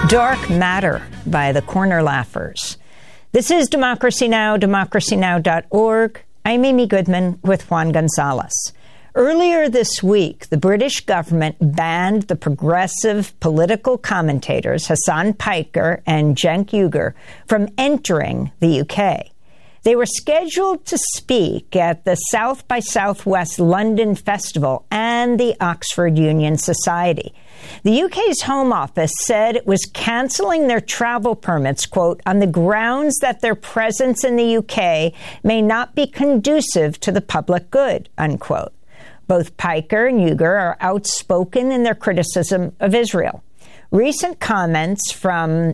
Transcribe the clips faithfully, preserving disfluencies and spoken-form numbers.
Dark Matter by the Corner Laughers. This is Democracy Now!, democracy now dot org. I'm Amy Goodman with Juan Gonzalez. Earlier this week, the British government banned the progressive political commentators Hasan Piker and Cenk Uygur from entering the U K. They were scheduled to speak at the South by Southwest London Festival and the Oxford Union Society. The U K's Home Office said it was cancelling their travel permits, quote, on the grounds that their presence in the U K may not be conducive to the public good, unquote. Both Piker and Uygur are outspoken in their criticism of Israel. Recent comments from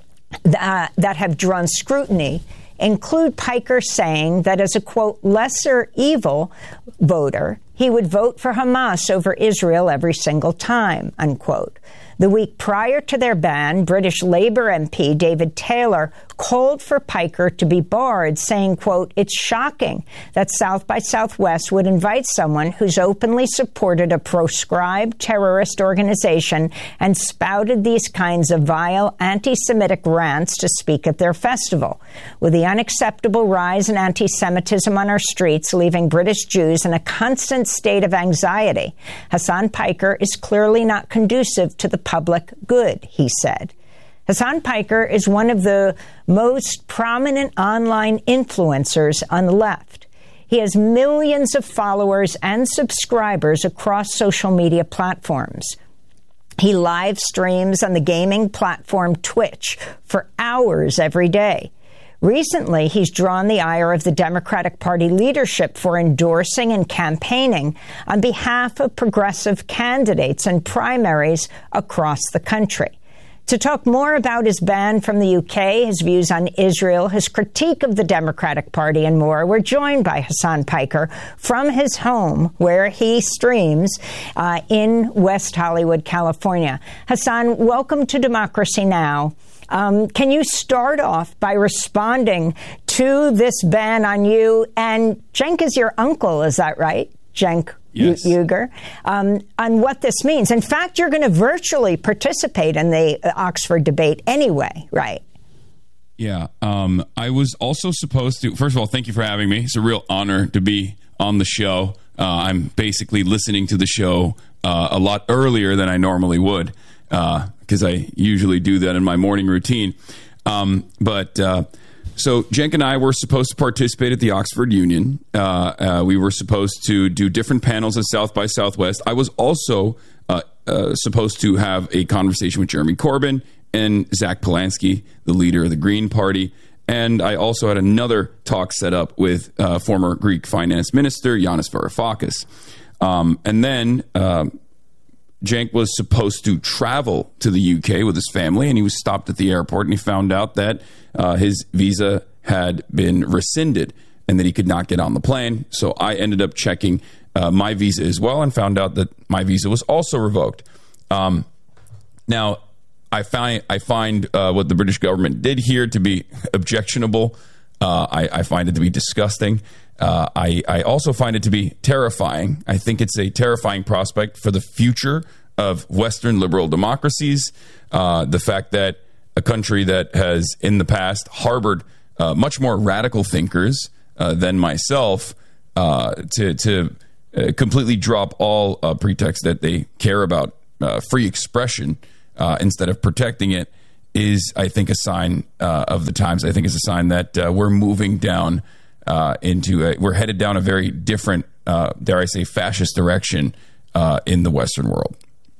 uh, that have drawn scrutiny include Piker saying that as a, quote, lesser evil voter, he would vote for Hamas over Israel every single time, unquote. The week prior to their ban, British Labour M P David Taylor called for Piker to be barred, saying, quote, it's shocking that South by Southwest would invite someone who's openly supported a proscribed terrorist organization and spouted these kinds of vile anti-Semitic rants to speak at their festival. With the unacceptable rise in anti-Semitism on our streets, leaving British Jews in a constant state of anxiety, Hasan Piker is clearly not conducive to the public good, he said. Hasan Piker is one of the most prominent online influencers on the left. He has millions of followers and subscribers across social media platforms. He live streams on the gaming platform Twitch for hours every day. Recently, he's drawn the ire of the Democratic Party leadership for endorsing and campaigning on behalf of progressive candidates in primaries across the country. To talk more about his ban from the U K, his views on Israel, his critique of the Democratic Party, and more, we're joined by Hasan Piker from his home, where he streams uh, in West Hollywood, California. Hasan, welcome to Democracy Now! Um, can you start off by responding to this ban on you? And Cenk is your uncle, is that right? Cenk yes. Uygur, um, on what this means. In fact, you're going to virtually participate in the Oxford debate anyway, right? Yeah. Um, I was also supposed to, first of all, thank you for having me. It's a real honor to be on the show. Uh, I'm basically listening to the show uh, a lot earlier than I normally would, because uh, I usually do that in my morning routine. Um, but uh, so Cenk and I were supposed to participate at the Oxford Union. Uh, uh, we were supposed to do different panels at South by Southwest. I was also uh, uh, supposed to have a conversation with Jeremy Corbyn and Zach Polanski, the leader of the Green Party. And I also had another talk set up with uh, former Greek finance minister Yanis Varoufakis. Um, and then uh, Cenk was supposed to travel to the U K with his family, and he was stopped at the airport, and he found out that uh, his visa had been rescinded and that he could not get on the plane. So I ended up checking uh, my visa as well and found out that my visa was also revoked. Um, now, I find I find uh, what the British government did here to be objectionable. Uh, I, I find it to be disgusting. Uh, I, I also find it to be terrifying. I think it's a terrifying prospect for the future of Western liberal democracies. Uh, the fact that a country that has in the past harbored uh, much more radical thinkers uh, than myself uh, to, to uh, completely drop all uh, pretext that they care about uh, free expression Uh, instead of protecting it is, I think, a sign uh, of the times. I think it's a sign that uh, we're moving down uh, into a, we're headed down a very different, uh, dare I say, fascist direction uh, in the Western world.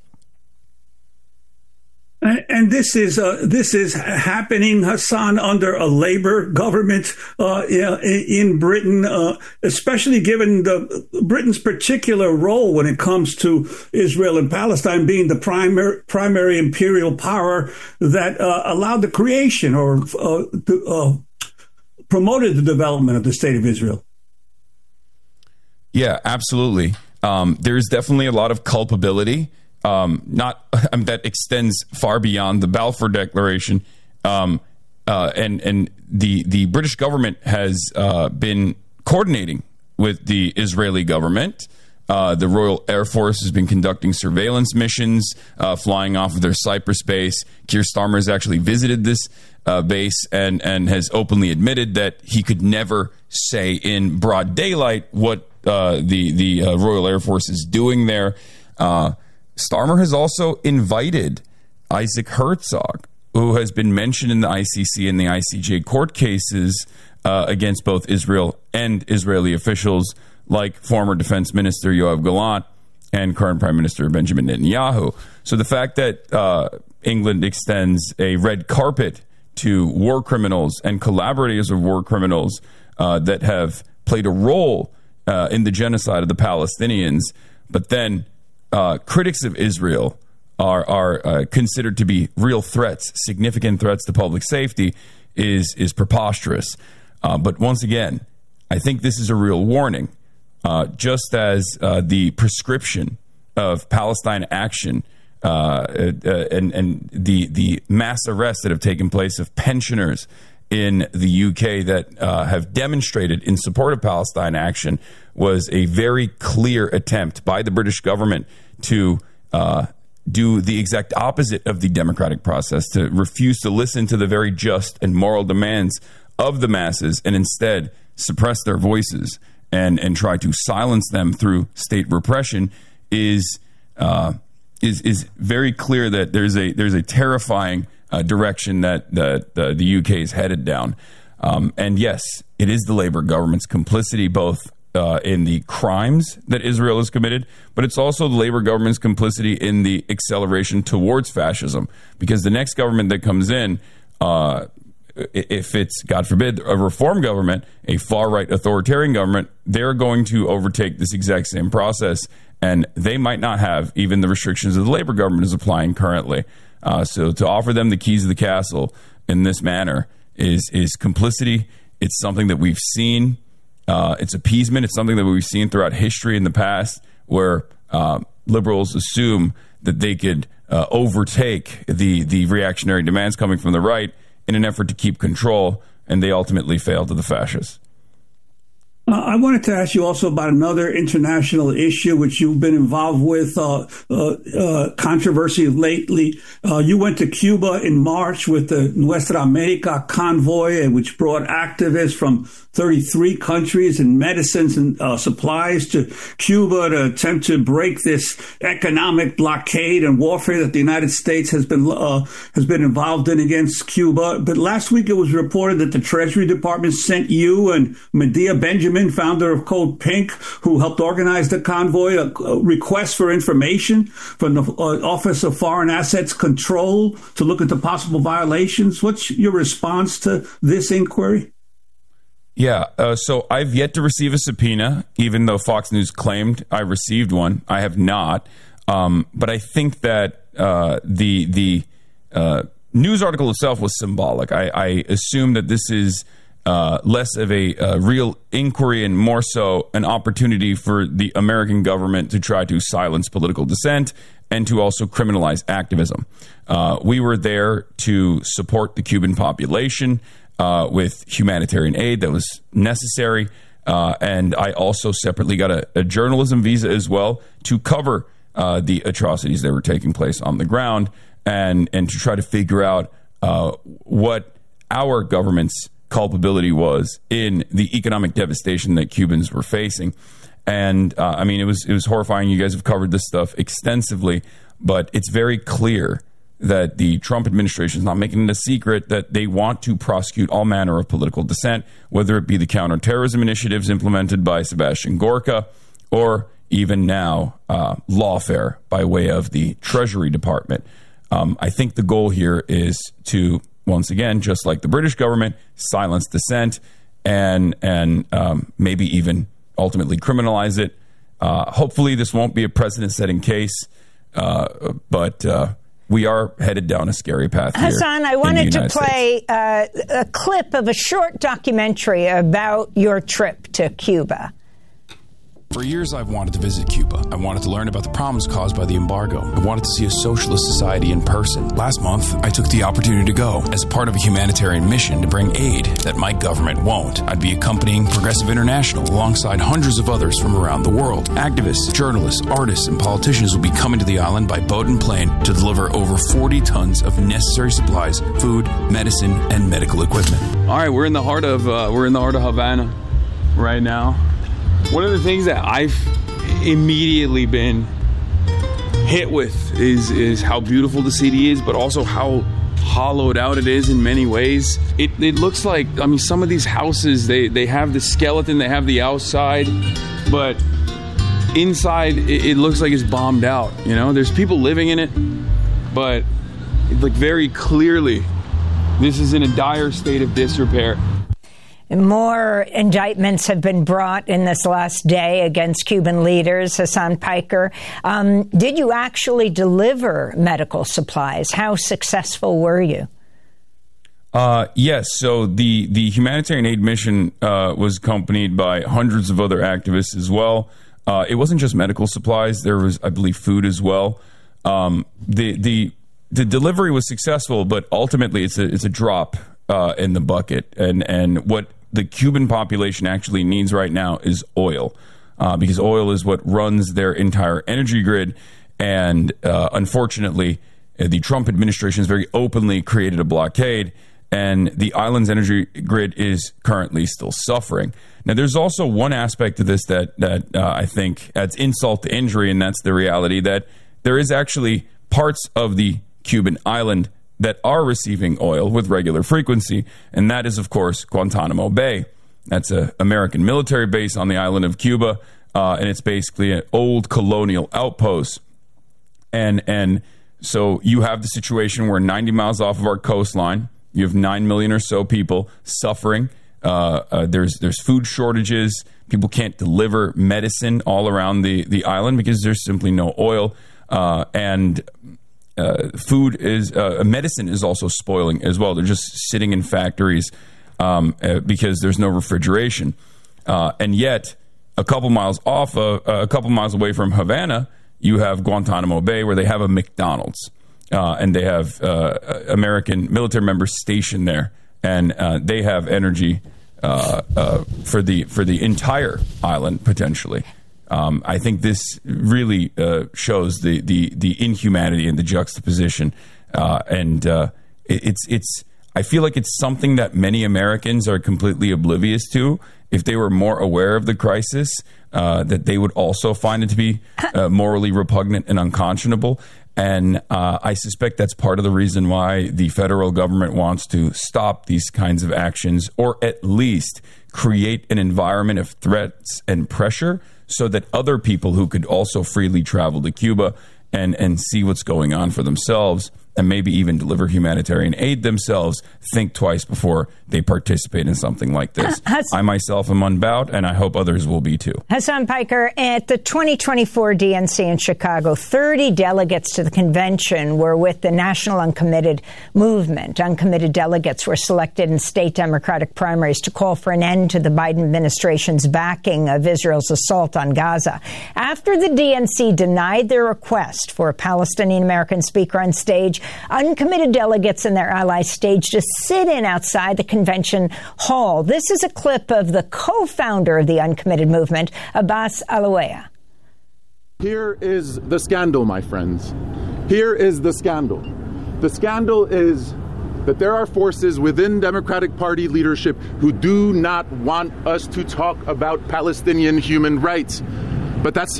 And this is uh, this is happening, Hasan, under a Labour government uh, in Britain, uh, especially given the Britain's particular role when it comes to Israel and Palestine being the primary primary imperial power that uh, allowed the creation or uh, uh, promoted the development of the state of Israel. Yeah, absolutely. Um, there's definitely a lot of culpability. Um, not um, that extends far beyond the Balfour Declaration, um, uh, and and the the British government has uh, been coordinating with the Israeli government Uh, the Royal Air Force has been conducting surveillance missions, uh, flying off of their Cyprus base. Keir Starmer has actually visited this uh, base and, and has openly admitted that he could never say in broad daylight what uh, the, the uh, Royal Air Force is doing there. Uh, Starmer has also invited Isaac Herzog, who has been mentioned in the I C C and the I C J court cases uh, against both Israel and Israeli officials, like former Defense Minister Yoav Gallant and current Prime Minister Benjamin Netanyahu. So the fact that uh, England extends a red carpet to war criminals and collaborators of war criminals uh, that have played a role uh, in the genocide of the Palestinians, but then uh, critics of Israel are, are uh, considered to be real threats, significant threats to public safety, is, is preposterous. Uh, but once again, I think this is a real warning. Uh, just as uh, the prescription of Palestine action uh, uh, and, and the the mass arrests that have taken place of pensioners in the U K that uh, have demonstrated in support of Palestine action was a very clear attempt by the British government to uh, do the exact opposite of the democratic process, to refuse to listen to the very just and moral demands of the masses and instead suppress their voices and and try to silence them through state repression is uh, is is very clear that there's a there's a terrifying uh, direction that that uh, the U K is headed down. Um, and yes, it is the Labour government's complicity both uh, in the crimes that Israel has committed, but it's also the Labour government's complicity in the acceleration towards fascism. Because the next government that comes in, uh, if it's, God forbid, a reform government, a far-right authoritarian government, they're going to overtake this exact same process, and they might not have even the restrictions that the Labour government is applying currently. Uh, so to offer them the keys of the castle in this manner is is complicity. It's something that we've seen. Uh, it's appeasement. It's something that we've seen throughout history in the past, where uh, liberals assume that they could uh, overtake the the reactionary demands coming from the right in an effort to keep control, and they ultimately failed to the fascists. Uh, I wanted to ask you also about another international issue which you've been involved with, uh, uh, uh, controversy lately. Uh, you went to Cuba in March with the Nuestra America convoy, which brought activists from thirty-three countries and medicines and uh, supplies to Cuba to attempt to break this economic blockade and warfare that the United States has been uh, has been involved in against Cuba. But last week it was reported that the Treasury Department sent you and Medea Benjamin, founder of Code Pink, who helped organize the convoy, a, a request for information from the uh, Office of Foreign Assets Control to look at the possible violations. What's your response to this inquiry? Yeah, uh, so I've yet to receive a subpoena, even though Fox News claimed I received one. I have not. Um, but I think that uh, the the uh, news article itself was symbolic. I, I assume that this is uh, less of a, a real inquiry and more so an opportunity for the American government to try to silence political dissent and to also criminalize activism. Uh, we were there to support the Cuban population Uh, with humanitarian aid that was necessary. Uh, and I also separately got a, a journalism visa as well to cover uh, the atrocities that were taking place on the ground and, and to try to figure out uh, what our government's culpability was in the economic devastation that Cubans were facing. And uh, I mean, it was it was horrifying. You guys have covered this stuff extensively, but it's very clear that the Trump administration is not making it a secret that they want to prosecute all manner of political dissent, whether it be the counterterrorism initiatives implemented by Sebastian Gorka or even now uh, lawfare by way of the Treasury Department. Um, I think the goal here is to, once again, just like the British government, silence dissent and, and um, maybe even ultimately criminalize it. Uh, hopefully this won't be a precedent-setting case, uh, but... Uh, We are headed down a scary path here. Hassan, I wanted to play uh, a clip of a short documentary about your trip to Cuba. For years, I've wanted to visit Cuba. I wanted to learn about the problems caused by the embargo. I wanted to see a socialist society in person. Last month, I took the opportunity to go as part of a humanitarian mission to bring aid that my government won't. I'd be accompanying Progressive International alongside hundreds of others from around the world. Activists, journalists, artists, and politicians will be coming to the island by boat and plane to deliver over forty tons of necessary supplies, food, medicine, and medical equipment. All right, we're in the heart of uh, we're in the heart of Havana right now. One of the things that I've immediately been hit with is is how beautiful the city is, but also how hollowed out it is in many ways. It, it looks like, I mean, some of these houses, they, they have the skeleton, they have the outside, but inside it, it looks like it's bombed out. You know, there's people living in it, but like very clearly, this is in a dire state of disrepair. More indictments have been brought in this last day against Cuban leaders. Hassan Piker, um, did you actually deliver medical supplies? How successful were you? Uh, yes. So the, the humanitarian aid mission uh, was accompanied by hundreds of other activists as well. Uh, it wasn't just medical supplies. There was, I believe, food as well. Um, the the the delivery was successful, but ultimately it's a it's a drop uh, in the bucket. And and what the Cuban population actually needs right now is oil, uh, because oil is what runs their entire energy grid. And uh, unfortunately, the Trump administration has very openly created a blockade, and the island's energy grid is currently still suffering. Now, there's also one aspect to this that that uh, I think adds insult to injury, and that's the reality that there is actually parts of the Cuban island that are receiving oil with regular frequency, and that is, of course, Guantanamo Bay. That's an American military base on the island of Cuba, uh, and it's basically an old colonial outpost. And and so you have the situation where ninety miles off of our coastline, you have nine million or so people suffering. Uh, uh, there's there's food shortages. People can't deliver medicine all around the, the island because there's simply no oil. Uh, and uh, food is uh, medicine is also spoiling as well. They're just sitting in factories um, uh, because there's no refrigeration. Uh, and yet, a couple miles off, uh, a couple miles away from Havana, you have Guantanamo Bay, where they have a McDonald's, uh, and they have uh, American military members stationed there, and uh, they have energy uh, uh, for the for the entire island potentially. Um, I think this really uh, shows the, the the inhumanity and the juxtaposition, uh, and uh, it, it's it's. I feel like it's something that many Americans are completely oblivious to. If they were more aware of the crisis, uh, that they would also find it to be uh, morally repugnant and unconscionable. And uh, I suspect that's part of the reason why the federal government wants to stop these kinds of actions, or at least create an environment of threats and pressure so that other people who could also freely travel to Cuba and, and see what's going on for themselves, and maybe even deliver humanitarian aid themselves, think twice before they participate in something like this. Has- I myself am unbowed, and I hope others will be too. Hassan Piker, at the twenty twenty-four D N C in Chicago, thirty delegates to the convention were with the National Uncommitted Movement. Uncommitted delegates were selected in state Democratic primaries to call for an end to the Biden administration's backing of Israel's assault on Gaza. After the D N C denied their request for a Palestinian-American speaker on stage, uncommitted delegates and their allies staged a sit-in outside the convention hall. This is a clip of the co-founder of the Uncommitted Movement, Abbas Alawaya. Here is the scandal, my friends. Here is the scandal. The scandal is that there are forces within Democratic Party leadership who do not want us to talk about Palestinian human rights. But that's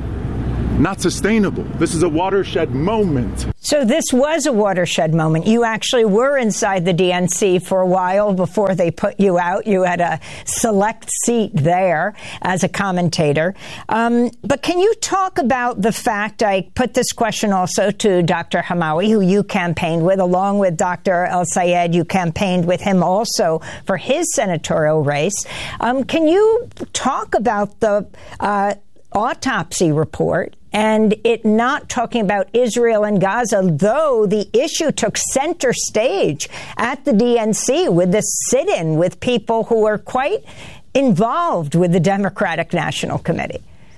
not sustainable. This is a watershed moment. So this was a watershed moment. You actually were inside the D N C for a while before they put you out. You had a select seat there as a commentator. Um, but can you talk about the fact, I put this question also to Doctor Hamawi, who you campaigned with, along with Doctor El-Sayed. You campaigned with him also for his senatorial race. Um, can you talk about the uh, autopsy report and it not talking about Israel and Gaza, though the issue took center stage at the D N C with this sit-in with people who are quite involved with the Democratic National Committee?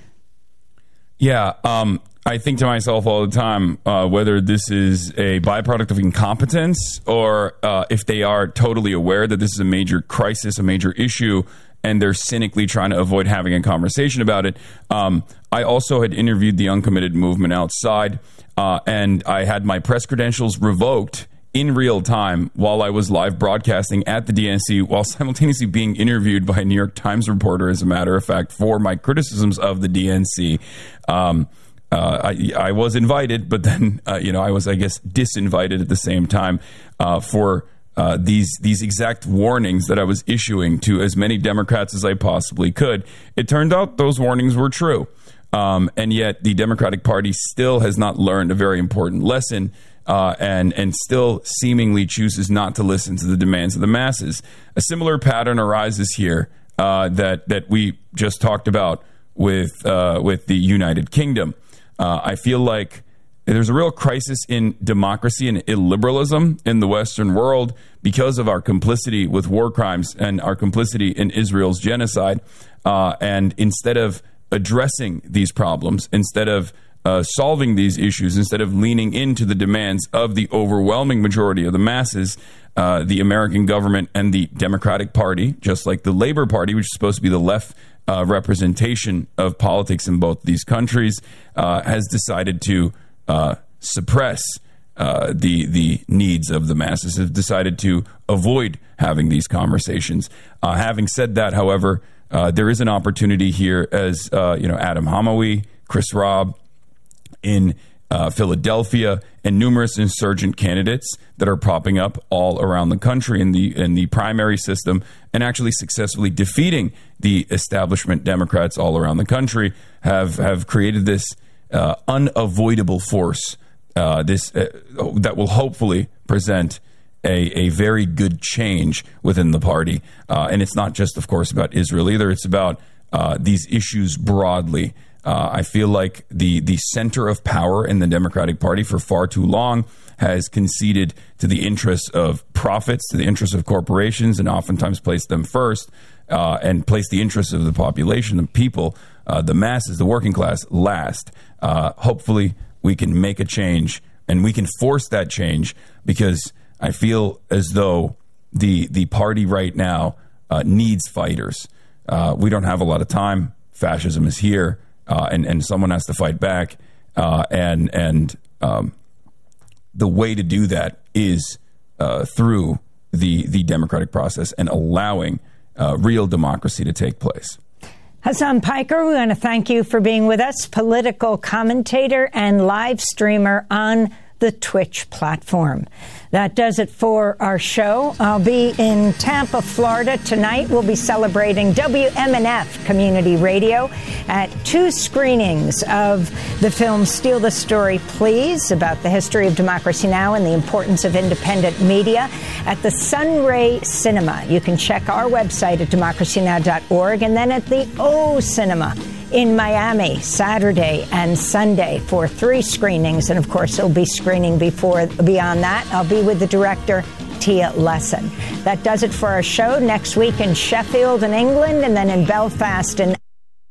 Yeah, um, I think to myself all the time, uh, whether this is a byproduct of incompetence or uh, if they are totally aware that this is a major crisis, a major issue, and they're cynically trying to avoid having a conversation about it. Um, I also had interviewed the Uncommitted movement outside, uh, and I had my press credentials revoked in real time while I was live broadcasting at the D N C, while simultaneously being interviewed by a New York Times reporter, as a matter of fact, for my criticisms of the D N C. Um, uh, I, I was invited, but then, uh, you know, I was, I guess, disinvited at the same time uh, for uh, these these exact warnings that I was issuing to as many Democrats as I possibly could. It turned out those warnings were true. Um, and yet the Democratic Party still has not learned a very important lesson. Uh, and and still seemingly chooses not to listen to the demands of the masses. A similar pattern arises here uh, that that we just talked about with uh, with the United Kingdom. Uh, I feel like there's a real crisis in democracy and illiberalism in the Western world because of our complicity with war crimes and our complicity in Israel's genocide. Uh, and instead of addressing these problems, instead of Uh, solving these issues, instead of leaning into the demands of the overwhelming majority of the masses, uh, the American government and the Democratic Party, just like the Labor Party, which is supposed to be the left uh, representation of politics in both these countries, uh, has decided to uh, suppress uh, the the needs of the masses, have decided to avoid having these conversations. Uh, having said that, however, uh, there is an opportunity here, as uh, you know, Adam Hamawi, Chris Robb, in uh, Philadelphia, and numerous insurgent candidates that are popping up all around the country in the in the primary system, and actually successfully defeating the establishment Democrats all around the country, have have created this uh, unavoidable force, uh, this uh, that will hopefully present a a very good change within the party. Uh, and it's not just, of course, about Israel either. It's about uh, these issues broadly. Uh, I feel like the the center of power in the Democratic Party for far too long has conceded to the interests of profits, to the interests of corporations, and oftentimes placed them first, uh, and placed the interests of the population, the people, uh, the masses, the working class last. Uh, hopefully, we can make a change, and we can force that change, because I feel as though the the party right now uh, needs fighters. Uh, we don't have a lot of time. Fascism is here. Uh, and, and someone has to fight back. Uh, and and um, the way to do that is uh, through the, the democratic process and allowing uh, real democracy to take place. Hasan Piker, we want to thank you for being with us, political commentator and live streamer on the Twitch platform. That does it for our show. I'll be in Tampa, Florida tonight. We'll be celebrating W M N F Community Radio at two screenings of the film Steal the Story, Please, about the history of Democracy Now! And the importance of independent media at the Sunray Cinema. You can check our website at democracy now dot org, and then at the O Cinema in Miami, Saturday and Sunday for three screenings. And of course, there'll be screening before beyond that. I'll be with the director, Tia Lesson. That does it for our show. Next week in Sheffield in England, and then in Belfast in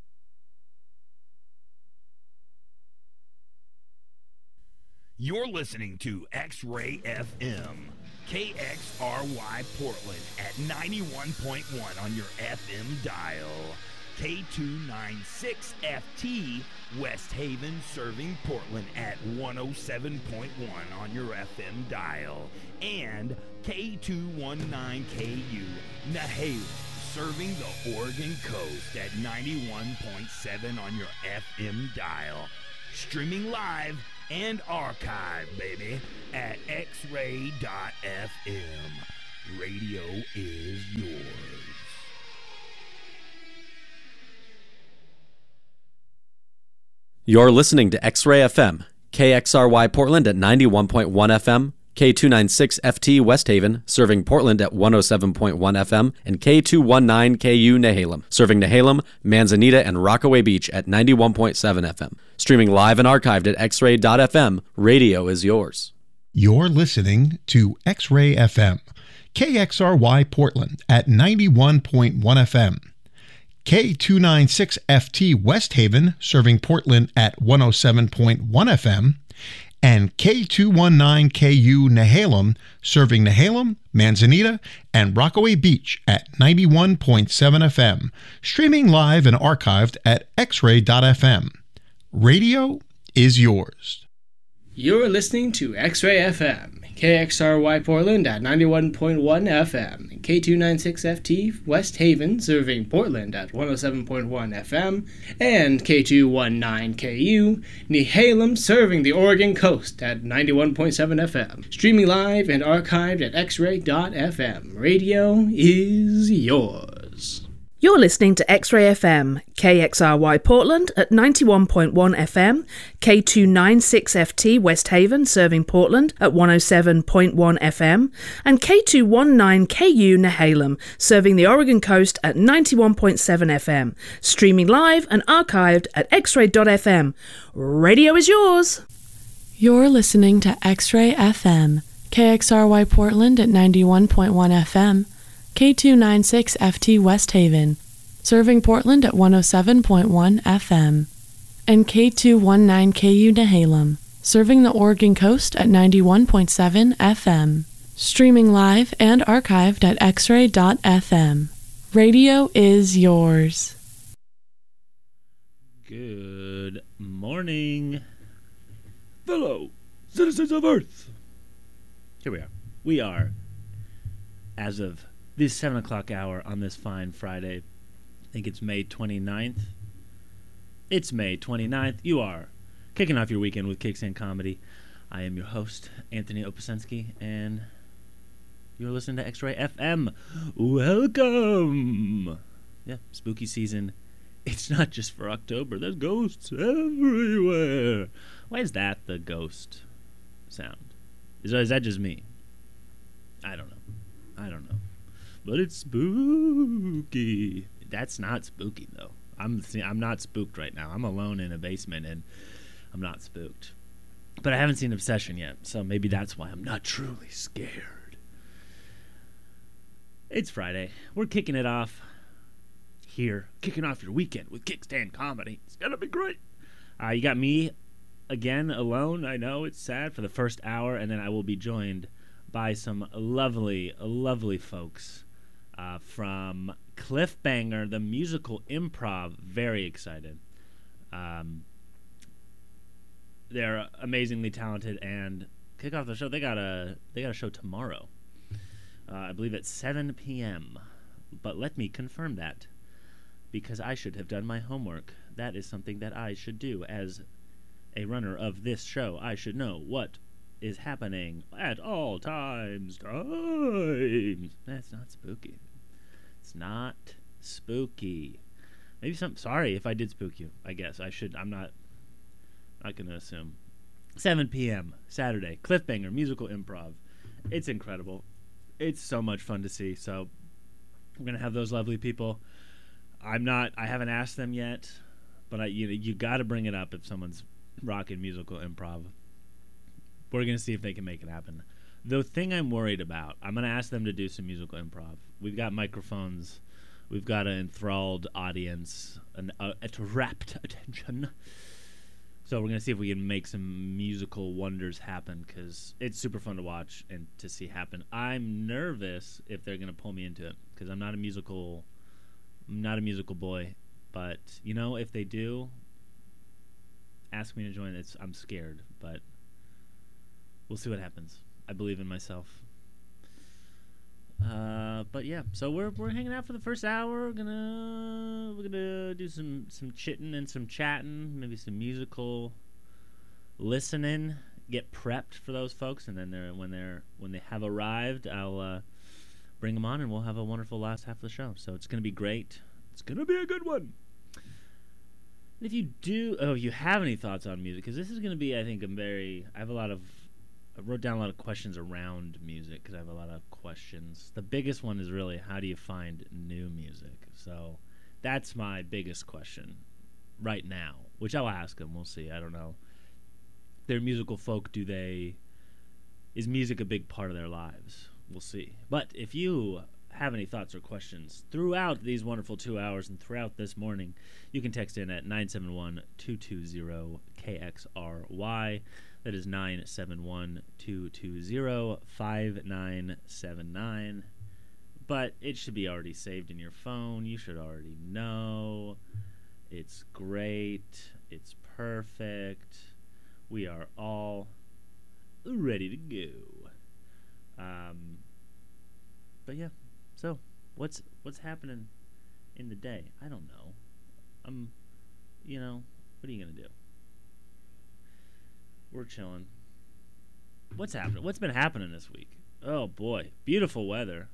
You're listening to X-Ray F M, K X R Y Portland at ninety-one point one on your F M dial. K two ninety-six F T, West Haven, serving Portland at one oh seven point one on your F M dial. And K two nineteen K U, Nehalem, serving the Oregon coast at ninety-one point seven on your F M dial. Streaming live and archive, baby, at x ray dot f m. Radio is yours. You're listening to X-Ray F M, K X R Y Portland at ninety-one point one F M, K two ninety-six F T West Haven, serving Portland at one oh seven point one F M, and K two nineteen K U Nehalem, serving Nehalem, Manzanita, and Rockaway Beach at ninety-one point seven F M. Streaming live and archived at x ray dot f m, radio is yours. You're listening to X-Ray F M, K X R Y Portland at ninety-one point one F M, K two ninety-six F T West Haven, serving Portland at one oh seven point one F M, and K two nineteen K U Nehalem, serving Nehalem, Manzanita, and Rockaway Beach at ninety-one point seven F M, streaming live and archived at x ray dot f m. Radio is yours. You're listening to X-Ray F M, K X R Y Portland at ninety-one point one F M, and K two ninety-six F T West Haven, serving Portland at one oh seven point one F M, and K two nineteen K U Nehalem, serving the Oregon coast at ninety-one point seven F M. Streaming live and archived at x ray dot f m. Radio is yours. You're listening to X-Ray F M, K X R Y Portland at ninety-one point one F M, K two ninety-six F T West Haven, serving Portland at one oh seven point one F M, and K two nineteen K U Nehalem, serving the Oregon coast at ninety-one point seven F M. Streaming live and archived at x ray dot f m. Radio is yours. You're listening to X-Ray F M, K X R Y Portland at ninety-one point one F M, K two ninety-six F T West Haven, serving Portland at one oh seven point one F M, and K two nineteen K U Nehalem, serving the Oregon coast at ninety-one point seven F M. Streaming live and archived at x ray dot f m. Radio is yours. Good morning, fellow citizens of Earth. Here we are. We are, as of this seven o'clock hour on this fine Friday, I think it's May twenty-ninth. It's May twenty-ninth. You are kicking off your weekend with Kickstand Comedy. I am your host, Anthony Opasensky, and you're listening to X-Ray F M. Welcome! Yeah, spooky season. It's not just for October. There's ghosts everywhere. Why is that the ghost sound? Is, is that just me? I don't know. I don't know. But it's spooky. That's not spooky, though. I'm I'm not spooked right now. I'm alone in a basement, and I'm not spooked. But I haven't seen Obsession yet, so maybe that's why I'm not truly scared. It's Friday. We're kicking it off here. Kicking off your weekend with Kickstand Comedy. It's going to be great. Uh, you got me again alone. I know it's sad for the first hour, and then I will be joined by some lovely, lovely folks uh, from Cliffbanger, the musical improv. Very excited. Um, they're amazingly talented, and kick off the show. They got a they got a show tomorrow. Uh, I believe at seven p.m. But let me confirm that, because I should have done my homework. That is something that I should do as a runner of this show. I should know what is happening at all times. Times. That's not spooky. It's not spooky. Maybe some. Sorry if I did spook you. I guess I should. I'm not. Not gonna assume. seven p.m. Saturday. Cliffbanger musical improv. It's incredible. It's so much fun to see. So we're gonna have those lovely people. I'm not. I haven't asked them yet, but I. You you got to bring it up if someone's rocking musical improv. We're going to see if they can make it happen. The thing I'm worried about, I'm going to ask them to do some musical improv. We've got microphones. We've got an enthralled audience, an uh, a rapt attention. So we're going to see if we can make some musical wonders happen, because it's super fun to watch and to see happen. I'm nervous if they're going to pull me into it, because I'm not a musical I'm not a musical boy. But, you know, if they do ask me to join, it's, I'm scared, but we'll see what happens. I believe in myself. Uh, but yeah, so we're we're hanging out for the first hour. We're gonna we're gonna do some some chitting and some chatting, maybe some musical listening. Get prepped for those folks, and then they're when they're when they have arrived, I'll uh, bring them on, and we'll have a wonderful last half of the show. So it's gonna be great. It's gonna be a good one. If you do, oh, if you have any thoughts on music, because this is gonna be, I think, a very. I have a lot of. I wrote down a lot of questions around music because I have a lot of questions. The biggest one is really, how do you find new music? So that's my biggest question right now, which I'll ask them. We'll see. I don't know. They're musical folk. Do they? Is music a big part of their lives? We'll see. But if you have any thoughts or questions throughout these wonderful two hours and throughout this morning, you can text in at nine seven one, two two zero, K X R Y. That is nine seven one, two two zero, five nine seven nine. But it should be already saved in your phone. You should already know. It's great. It's perfect. We are all ready to go. Um, but yeah, so what's what's happening in the day? I don't know. I'm, you know, what are you gonna do? We're chilling. What's happening? What's been happening this week? Oh boy, beautiful weather.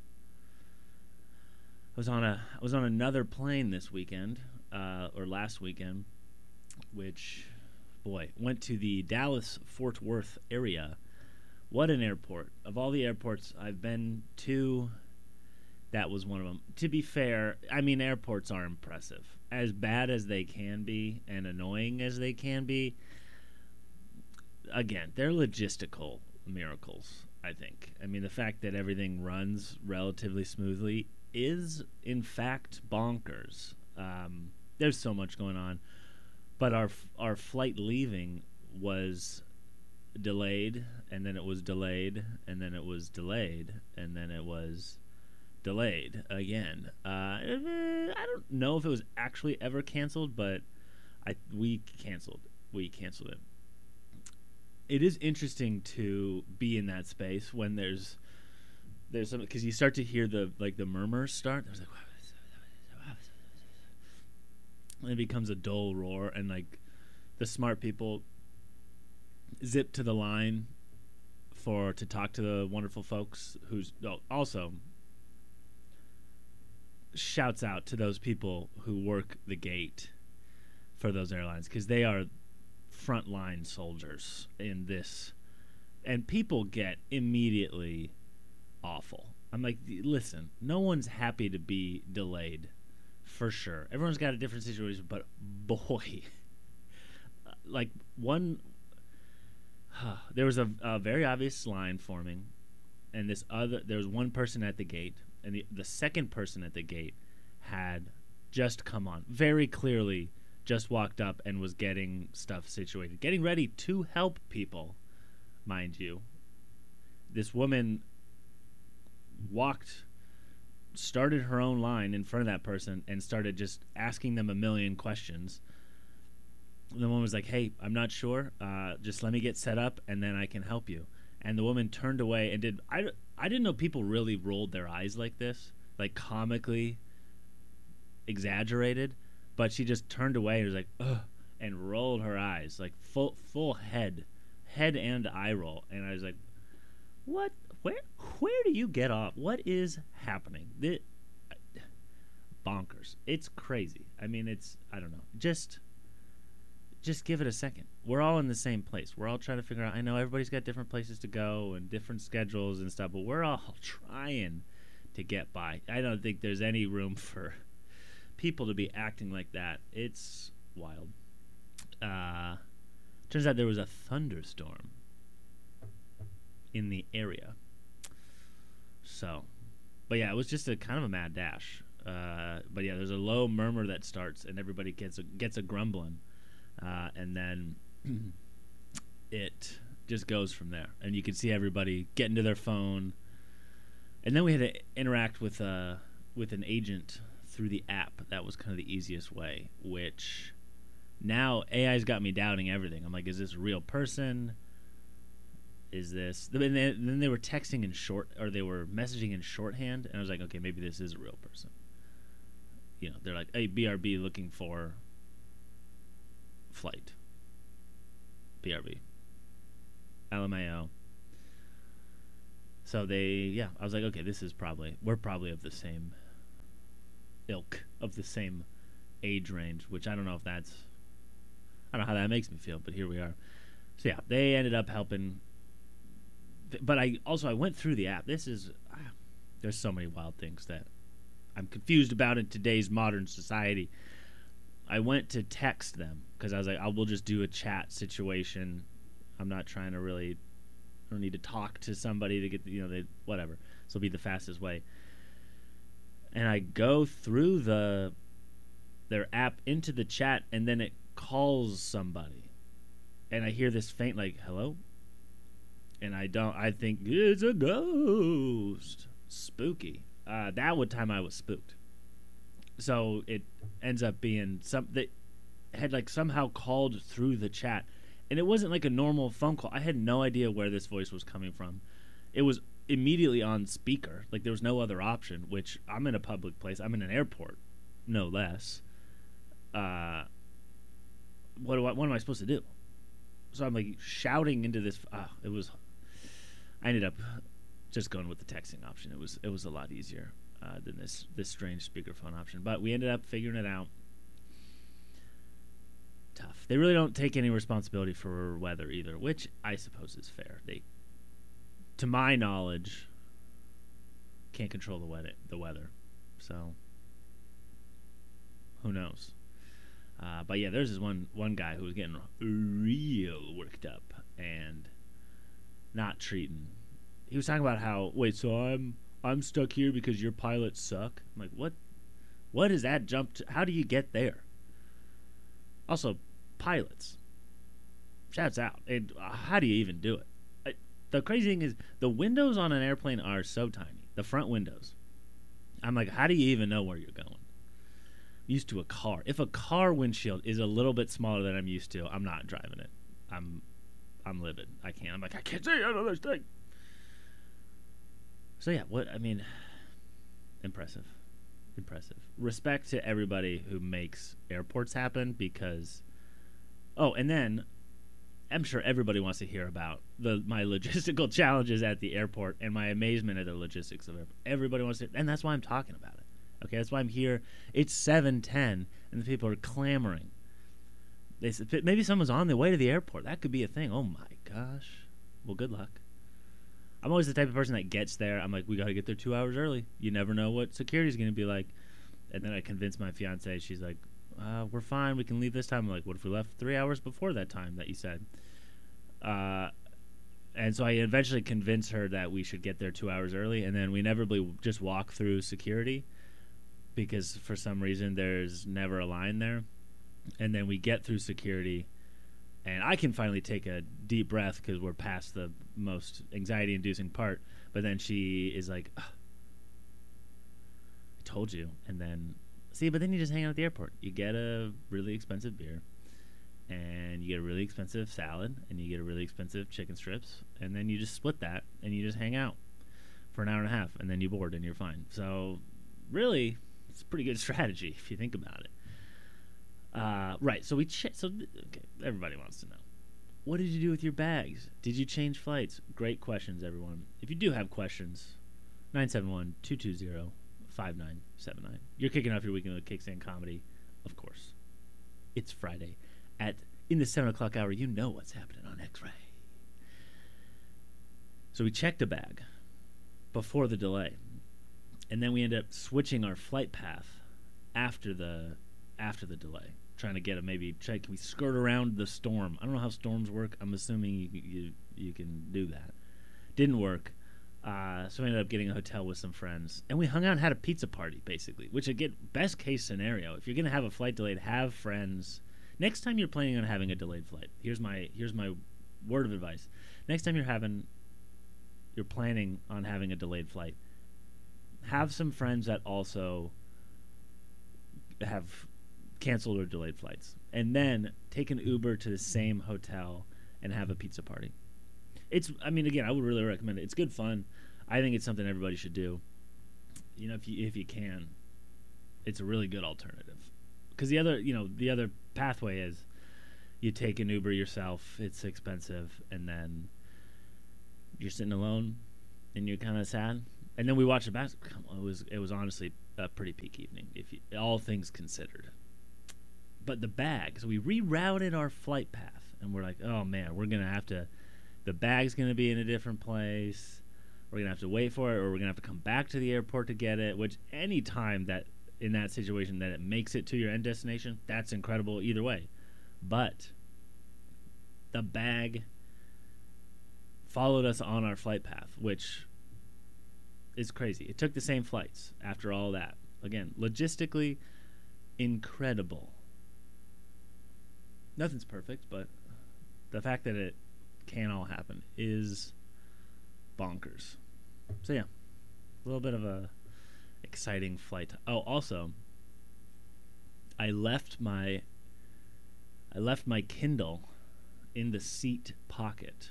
I was on a I was on another plane this weekend, uh, or last weekend, which, boy, went to the Dallas-Fort Worth area. What an airport. Of all the airports I've been to, that was one of them. To be fair, I mean, airports are impressive. As bad as they can be and annoying as they can be, again, they're logistical miracles, I think. I mean, the fact that everything runs relatively smoothly is, in fact, bonkers. Um, there's so much going on. But our our flight leaving was delayed, and then it was delayed, and then it was delayed, and then it was delayed again. Uh, I don't know if it was actually ever canceled, but I we canceled. We canceled it. It is interesting to be in that space when there's there's some, because you start to hear the like the murmurs start. There's like, and it becomes a dull roar, and like the smart people zip to the line for to talk to the wonderful folks who's oh, also shouts out to those people who work the gate for those airlines, because they are frontline soldiers in this, and people get immediately awful. I'm like, listen, no one's happy to be delayed, for sure. Everyone's got a different situation, but boy, like one, uh, there was a, a very obvious line forming, and this other, there was one person at the gate, and the the second person at the gate had just come on, very clearly just walked up and was getting stuff situated, getting ready to help people, mind you. This woman walked, started her own line in front of that person and started just asking them a million questions. The woman was like, hey, I'm not sure. Uh, just let me get set up and then I can help you. And the woman turned away and did... I, I didn't know people really rolled their eyes like this, like comically exaggerated, but she just turned away and was like, ugh, and rolled her eyes, like full full head, head and eye roll. And I was like, what? Where where do you get off? What is happening? The, bonkers. It's crazy. I mean, it's, I don't know. Just just give it a second. We're all in the same place. We're all trying to figure out, I know everybody's got different places to go and different schedules and stuff, but we're all trying to get by. I don't think there's any room for people to be acting like that. It's wild. Uh, turns out there was a thunderstorm in the area. So, but yeah, it was just a kind of a mad dash. Uh, but yeah, there's a low murmur that starts, and everybody gets a, gets a grumbling, uh, and then it just goes from there. And you can see everybody getting to their phone, and then we had to interact with uh with an agent through the app. That was kind of the easiest way. Which now A I's got me doubting everything. I'm like, is this a real person? Is this? And then they were texting in short, or they were messaging in shorthand, and I was like, okay, maybe this is a real person. You know, they're like, hey, B R B looking for flight. B R B. L M A O. So they, yeah, I was like, okay, this is probably, we're probably of the same ilk, of the same age range, which I don't know if that's, I don't know how that makes me feel, but here we are. So yeah, they ended up helping. But I also, I went through the app. This is, ah, there's so many wild things that I'm confused about in today's modern society. I went to text them because I was like, I will just do a chat situation. I'm not trying to really, I don't need to talk to somebody to get, you know, they, whatever. This will be the fastest way. and I go through the their app into the chat, and then it calls somebody, and I hear this faint like hello, and I don't. I think it's a ghost. Spooky. Uh, that one time I was spooked. So it ends up being some that had like somehow called through the chat, and it wasn't like a normal phone call. I had no idea where this voice was coming from. It was immediately on speaker. Like there was no other option. Which I'm in a public place. I'm in an airport, no less. Uh, what do I? What am I supposed to do? So I'm like shouting into this. Uh, it was. I ended up just going with the texting option. It was. It was a lot easier uh, than this this strange speakerphone option. But we ended up figuring it out. Tough. They really don't take any responsibility for weather either, which I suppose is fair. They, to my knowledge, can't control the weather. The weather, so who knows? Uh, but yeah, there's this one one guy who was getting real worked up and not treating. He was talking about how wait, so I'm I'm stuck here because your pilots suck. I'm like, what? What is that jump to? How do you get there? Also, pilots. Shouts out. And uh, how do you even do it? I, the crazy thing is, the windows on an airplane are so tiny. The front windows. I'm like, how do you even know where you're going? I'm used to a car. If a car windshield is a little bit smaller than I'm used to, I'm not driving it. I'm, I'm livid. I can't. I'm like, I can't see out of this thing. So yeah, what I mean, impressive. Impressive. Respect to everybody who makes airports happen because oh, and then I'm sure everybody wants to hear about the my logistical challenges at the airport and my amazement at the logistics of it. Everybody wants to, and that's why I'm talking about it. Okay, that's why I'm here. It's seven ten and the people are clamoring. They said maybe someone's on their way to the airport. That could be a thing. Oh my gosh. Well, good luck. I'm always the type of person that gets there. I'm like, we got to get there two hours early. You never know what security's going to be like. And then I convince my fiance. She's like, uh, we're fine. We can leave this time. I'm like, what if we left three hours before that time that you said? Uh, and so I eventually convince her that we should get there two hours early. And then we inevitably just walk through security because for some reason there's never a line there. And then we get through security. And I can finally take a deep breath because we're past the most anxiety-inducing part. But then she is like, I told you. And then, see, but then you just hang out at the airport. You get a really expensive beer. And you get a really expensive salad. And you get a really expensive chicken strips. And then you just split that. And you just hang out for an hour and a half. And then you board and you're fine. So, really, it's a pretty good strategy if you think about it. Uh, right, so we ch- so okay, everybody wants to know. What did you do with your bags? Did you change flights? Great questions, everyone. If you do have questions, nine seven one, two two zero, five nine seven nine. You're kicking off your weekend with Kickstand Comedy, of course. It's Friday. At in the seven o'clock hour, you know what's happening on X-Ray. So we checked a bag before the delay. And then we end up switching our flight path after the after the delay. Trying to get a maybe try can we skirt around the storm. I don't know how storms work. I'm assuming you you you can do that. Didn't work. Uh, so we ended up getting a hotel with some friends, and we hung out and had a pizza party basically. Which again, best case scenario. If you're gonna have a flight delayed, have friends. Next time you're planning on having a delayed flight, here's my here's my word of advice. Next time you're having you're planning on having a delayed flight, have some friends that also have canceled or delayed flights, and then take an Uber to the same hotel and have a pizza party. It's, I mean, again, I would really recommend it. It's good fun. I think it's something everybody should do. You know, if you if you can, it's a really good alternative. Because the other, you know, the other pathway is you take an Uber yourself. It's expensive, and then you're sitting alone, and you're kind of sad. And then we watched the basketball. It was it was honestly a pretty peak evening, if you, all things considered. But the bag, so we rerouted our flight path, and we're like, oh man, we're gonna have to. The bag's gonna be in a different place. We're gonna have to wait for it, or we're gonna have to come back to the airport to get it. Which any time that in that situation that it makes it to your end destination, that's incredible either way. But the bag followed us on our flight path, which is crazy. It took the same flights after all that. Again, logistically incredible. Nothing's perfect, but the fact that it can all happen is bonkers. So yeah, a little bit of a exciting flight. Oh, also, I left my I left my Kindle in the seat pocket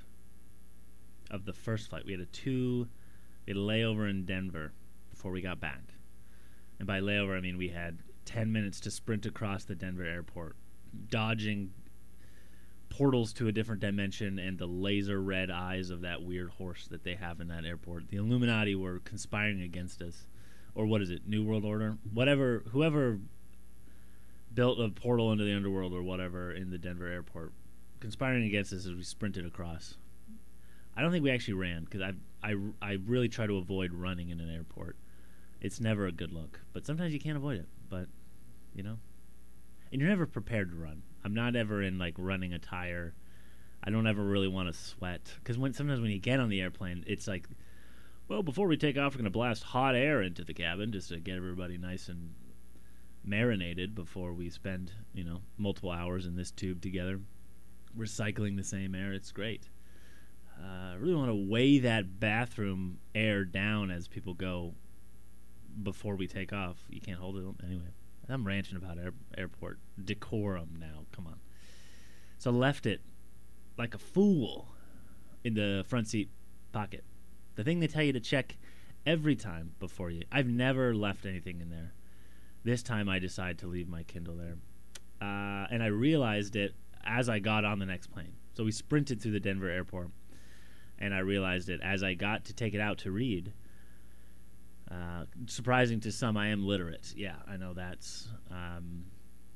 of the first flight. We had a two we had a layover in Denver before we got back. And by layover I mean we had ten minutes to sprint across the Denver airport, dodging portals to a different dimension and the laser red eyes of that weird horse that they have in that airport. The Illuminati were conspiring against us. Or what is it? New World Order? Whatever, whoever built a portal into the underworld or whatever in the Denver airport, conspiring against us as we sprinted across. I don't think we actually ran, because I, I, I really try to avoid running in an airport. It's never a good look. But sometimes you can't avoid it. But, you know. And you're never prepared to run. I'm not ever in, like, running attire. I don't ever really want to sweat. Because when, sometimes when you get on the airplane, it's like, well, before we take off, we're going to blast hot air into the cabin just to get everybody nice and marinated before we spend, you know, multiple hours in this tube together, recycling the same air. It's great. Uh, I really want to weigh that bathroom air down as people go before we take off. You can't hold it. Anyway, I'm ranting about air, airport decorum now. Come on. So left it like a fool in the front seat pocket. The thing they tell you to check every time before you. I've never left anything in there. This time I decided to leave my Kindle there. Uh, and I realized it as I got on the next plane. So we sprinted through the Denver airport. And I realized it as I got to take it out to read. Uh, surprising to some, I am literate. Yeah, I know that's... Um,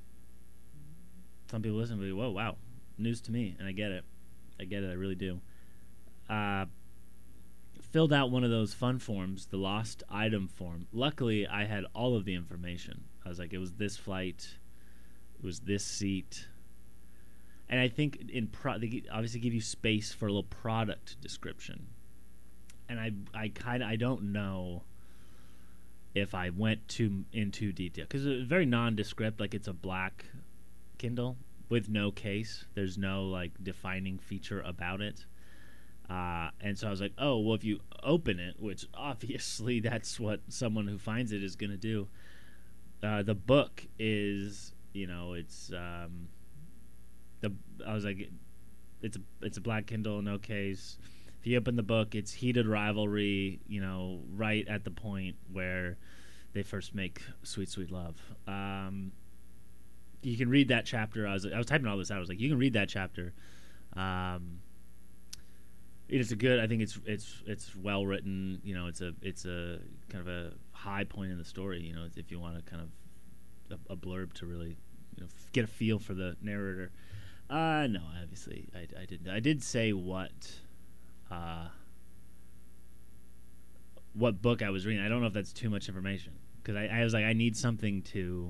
some people listen to me, whoa, wow, news to me. And I get it. I get it, I really do. Uh... Filled out one of those fun forms, the lost item form. Luckily, I had all of the information. I was like, it was this flight, it was this seat, and I think in pro- they obviously give you space for a little product description. And I, I kind of, I don't know if I went too into detail because it's very nondescript. Like it's a black Kindle with no case. There's no like defining feature about it. Uh, and so I was like, oh, well, if you open it, which obviously that's what someone who finds it is going to do, uh, the book is, you know, it's, um, the I was like, it's a, it's a black Kindle, no case. If you open the book, it's heated rivalry, you know, right at the point where they first make Sweet, Sweet Love. Um, you can read that chapter. I was, I was typing all this out. I was like, you can read that chapter. Um... It's a good. I think it's it's it's well written. You know, it's a it's a kind of a high point in the story. You know, if you want to kind of a, a blurb to really, you know, get a feel for the narrator. Uh no, obviously I, I didn't. I did say what, uh, what book I was reading. I don't know if that's too much information because I, I was like I need something to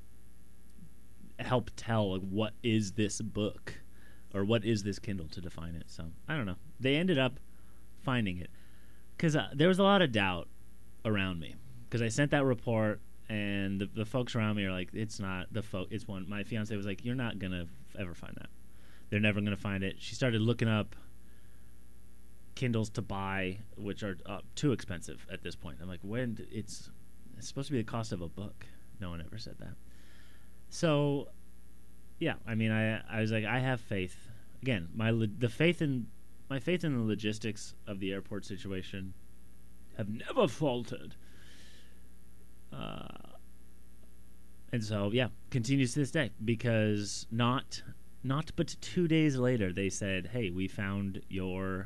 help tell like what is this book. Or what is this Kindle to define it? So, I don't know. They ended up finding it. Because uh, there was a lot of doubt around me. Because I sent that report, and the, the folks around me are like, it's not the fo- it's one. My fiance was like, you're not going to f- ever find that. They're never going to find it. She started looking up Kindles to buy, which are uh, too expensive at this point. I'm like, when it's, it's supposed to be the cost of a book. No one ever said that. So... Yeah, I mean, I I was like, I have faith. Again, my lo- the faith in my faith in the logistics of the airport situation have never faltered. Uh, and so, yeah, continues to this day because not not but two days later they said, "Hey, we found your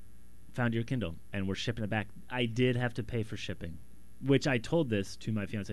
found your Kindle and we're shipping it back." I did have to pay for shipping, which I told this to my fiance.